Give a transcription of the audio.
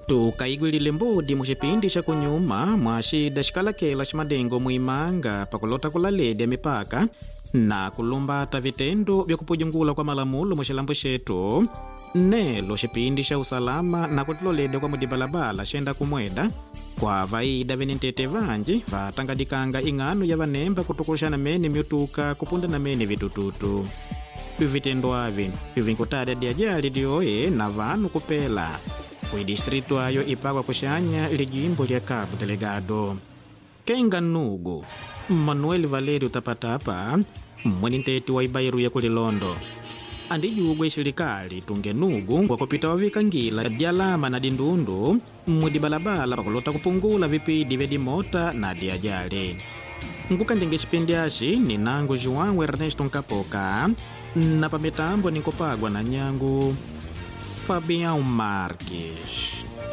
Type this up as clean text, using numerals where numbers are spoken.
tukaigwilile mbudi muxipindi xa kunyuma mwa xida xikalakela ximadengo muimanga pakulota kulaledi ya mipaka na kulumbata vitendo vya kupujungula kwa malamulo muxilambu xetu nelo xipindi xa usalama na kutilolede kwa mudibalabala xenda kumweda kwa vaida venentete vanji vatangadikanga ing'ano ya vanemba kutukuluxana mene myutuka kupunda na mene vitututu vitendo avi vivinkutada diajali dioye na vanu kupela kuidistrito ayo ipagwa kuxanya lijimbo lya Cabo Delegado. Kenga Nugu Manuel Valerio Tapatapa mweninteti wa ibairu ya kulilondo andi yugwe xilikali tunge Nugu kwa kupita wavika ngila dialama na dindundu mudibalabala pakulota kupungula vipidi vya dimota na diajali. Nkukandenge xipindi axi ni nangu João Ernesto Nkapoka na pamitambo ninkopagwa na nyangu Fabião Marques.